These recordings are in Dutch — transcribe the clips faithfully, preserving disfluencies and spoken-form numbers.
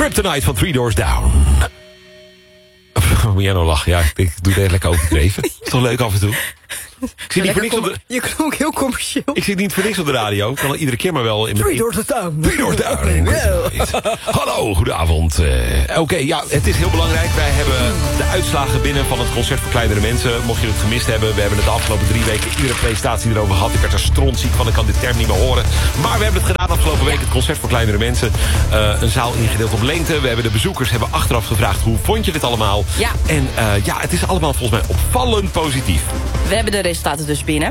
Kryptonite van Three Doors Down. Moet jij nou lachen? Ja, ik, ik doe het echt lekker overdreven. Is toch leuk af en toe? Ik zit niet voor niks op de... Je klonk heel commercieel. Ik zit niet voor niks op de radio. Ik kan het iedere keer maar wel... in de Three Doors Down. Three Doors Down. Hallo, goedenavond. Uh, Oké, okay, ja, het is heel belangrijk. Wij hebben de uitslagen binnen van het concert voor kleinere mensen. Mocht je het gemist hebben, we hebben het de afgelopen drie weken iedere presentatie erover gehad. Ik werd er strontziek van, ik kan dit term niet meer horen. Maar we hebben het gedaan afgelopen week, het concert voor kleinere mensen. Uh, een zaal ingedeeld op lengte. We hebben de bezoekers hebben achteraf gevraagd, hoe vond je dit allemaal? Ja. En uh, ja, het is allemaal volgens mij opvallend positief. We hebben de resultaten dus binnen.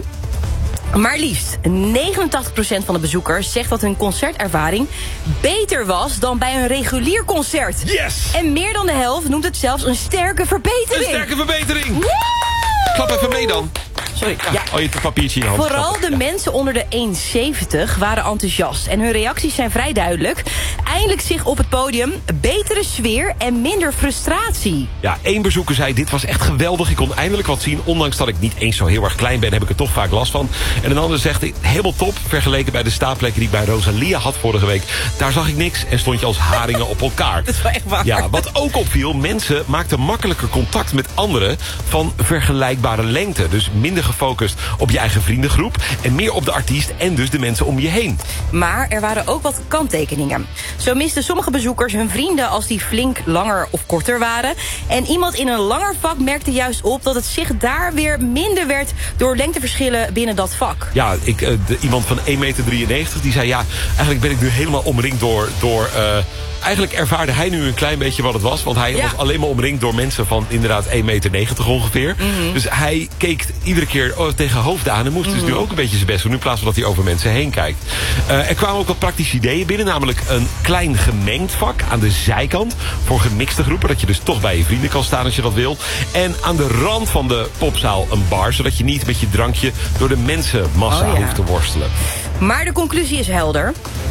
Maar liefst negenentachtig procent van de bezoekers zegt dat hun concertervaring beter was dan bij een regulier concert. Yes! En meer dan de helft noemt het zelfs een sterke verbetering. Een sterke verbetering! Woe! Klap even mee dan. Sorry. Ja, Ja. Oh, je hebt een papiertje in je hand. Vooral de mensen onder de één zeventig waren enthousiast. En hun reacties zijn vrij duidelijk. Eindelijk zich op het podium, betere sfeer en minder frustratie. Ja, één bezoeker zei, dit was echt geweldig. Ik kon eindelijk wat zien. Ondanks dat ik niet eens zo heel erg klein ben, heb ik er toch vaak last van. En een ander zegt, helemaal top. Vergeleken bij de staapplekken die ik bij Rosalia had vorige week. Daar zag ik niks en stond je als haringen op elkaar. Dat is wel echt waar. Ja, wat ook opviel, mensen maakten makkelijker contact met anderen van vergelijkbare lengte. Dus minder gefocust op je eigen vriendengroep en meer op de artiest en dus de mensen om je heen. Maar er waren ook wat kanttekeningen. Zo misten sommige bezoekers hun vrienden als die flink langer of korter waren. En iemand in een langer vak merkte juist op dat het zich daar weer minder werd door lengteverschillen binnen dat vak. Ja, ik, uh, de, iemand van één meter drieënnegentig die zei, ja, eigenlijk ben ik nu helemaal omringd door... door uh, Eigenlijk ervaarde hij nu een klein beetje wat het was. Want hij ja. was alleen maar omringd door mensen van inderdaad één meter negentig ongeveer. Mm-hmm. Dus hij keek iedere keer oh, tegen hoofden aan. En moest mm-hmm. dus nu ook een beetje zijn best doen. In plaats van dat hij over mensen heen kijkt. Uh, er kwamen ook wat praktische ideeën binnen. Namelijk een klein gemengd vak aan de zijkant. Voor gemixte groepen. Dat je dus toch bij je vrienden kan staan als je dat wil. En aan de rand van de popzaal een bar. Zodat je niet met je drankje door de mensenmassa oh, ja. hoeft te worstelen. Maar de conclusie is helder.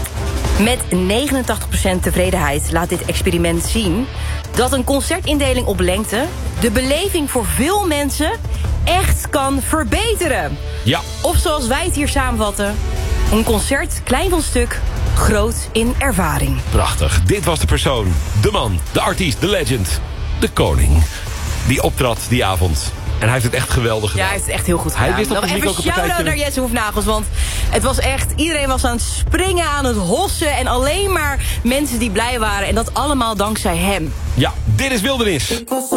Met negenentachtig procent tevredenheid laat dit experiment zien dat een concertindeling op lengte de beleving voor veel mensen echt kan verbeteren. Ja. Of zoals wij het hier samenvatten, een concert klein van stuk, groot in ervaring. Prachtig. Dit was de persoon, de man, de artiest, de legend, de koning, die optrad die avond. En hij heeft het echt geweldig gedaan. Ja, hij heeft het echt heel goed gedaan. Hij wist dat Nog het even ook een shout-out partijtje... naar Jesse Hoefnagels, want het was echt... Iedereen was aan het springen, aan het hossen en alleen maar mensen die blij waren. En dat allemaal dankzij hem. Ja, dit is Wildernis.